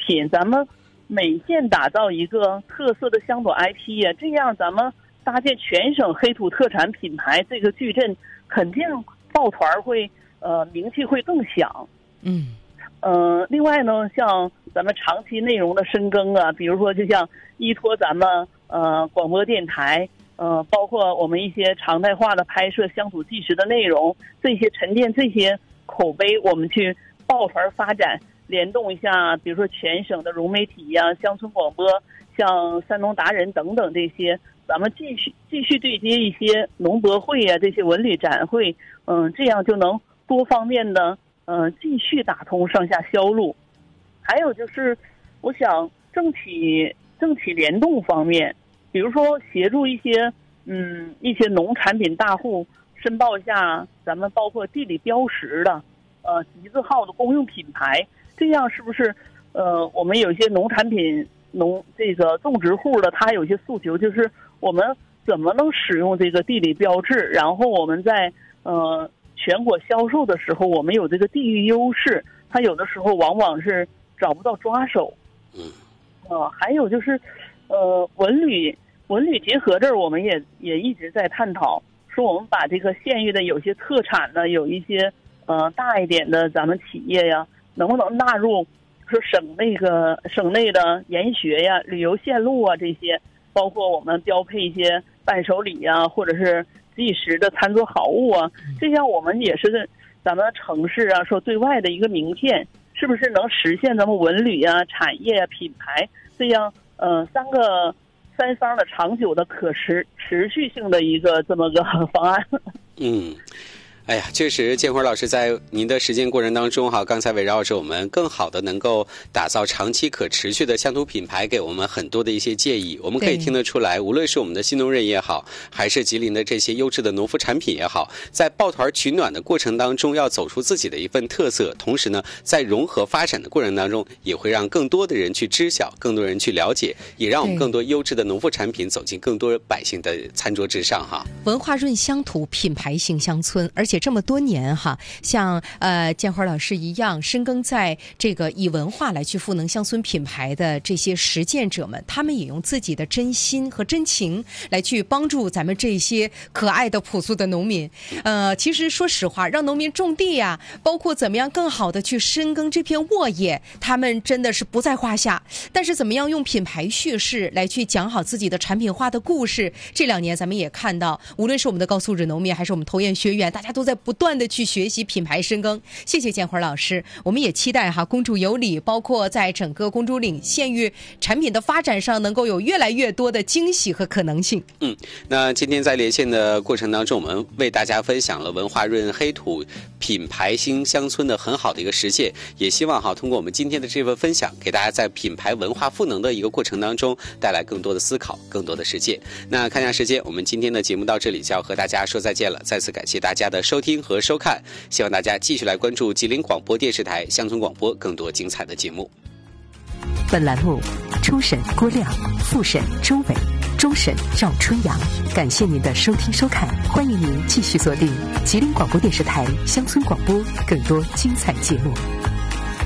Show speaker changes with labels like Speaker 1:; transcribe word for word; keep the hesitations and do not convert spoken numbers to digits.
Speaker 1: 品，咱们每县打造一个特色的乡土 I P 呀、啊，这样咱们搭建全省黑土特产品牌，这个矩阵肯定抱团会呃名气会更响。
Speaker 2: 嗯，
Speaker 1: 呃，另外呢，像咱们长期内容的深耕啊，比如说就像依托咱们呃广播电台，呃，包括我们一些常态化的拍摄乡土纪实的内容，这些沉淀这些口碑，我们去抱团发展，联动一下，比如说全省的融媒体呀、啊、乡村广播，像山东达人等等这些，咱们继续继续对接一些农博会呀、啊、这些文旅展会，嗯，这样就能多方面的嗯继续打通上下销路。还有就是，我想政企政企联动方面，比如说协助一些嗯一些农产品大户申报一下咱们包括地理标识的呃吉字号的公用品牌，这样是不是呃我们有一些农产品农这个种植户的他有一些诉求，就是我们怎么能使用这个地理标志，然后我们在呃全国销售的时候我们有这个地域优势，他有的时候往往是找不到抓手。
Speaker 3: 嗯，
Speaker 1: 呃还有就是呃文旅文旅结合这儿我们也也一直在探讨，说我们把这个县域的有些特产呢，有一些呃大一点的咱们企业呀，能不能纳入说省内个省内的研学呀、旅游线路啊这些，包括我们标配一些伴手礼啊，或者是即时的餐桌好物啊，这样我们也是咱们城市啊说对外的一个名片，是不是能实现咱们文旅啊、产业啊、品牌这样呃三个三方的长久的可持持续性的一个这么个方案？
Speaker 3: 嗯。哎呀，确实建辉老师在您的实践过程当中哈，刚才围绕着我们更好的能够打造长期可持续的乡土品牌，给我们很多的一些建议。我们可以听得出来，无论是我们的新农人也好，还是吉林的这些优质的农副产品也好，在抱团取暖的过程当中要走出自己的一份特色，同时呢在融合发展的过程当中也会让更多的人去知晓，更多人去了解，也让我们更多优质的农副产品走进更多百姓的餐桌之上哈。
Speaker 2: 文化润乡土，品牌型乡村，而且这么多年哈，像呃建辉老师一样深耕在这个以文化来去赋能乡村品牌的这些实践者们，他们也用自己的真心和真情来去帮助咱们这些可爱的朴素的农民。呃，其实说实话，让农民种地呀、啊，包括怎么样更好的去深耕这片沃野，他们真的是不在话下。但是怎么样用品牌叙事来去讲好自己的产品化的故事，这两年咱们也看到，无论是我们的高素质农民，还是我们投研学员，大家都在不断的去学习品牌深耕。谢谢建辉老师，我们也期待哈公主有礼，包括在整个公主岭县域产品的发展上，能够有越来越多的惊喜和可能性。
Speaker 3: 嗯，那今天在连线的过程当中，我们为大家分享了文化润黑土品牌新乡村的很好的一个实践，也希望哈通过我们今天的这份分享，给大家在品牌文化赋能的一个过程当中带来更多的思考，更多的实践。那看一下时间，我们今天的节目到这里就要和大家说再见了，再次感谢大家的收听和收看，希望大家继续来关注吉林广播电视台乡村广播更多精彩的节目。
Speaker 4: 本栏目初审郭亮，复审周伟，终审赵春阳。感谢您的收听收看，欢迎您继续锁定吉林广播电视台乡村广播更多精彩节目。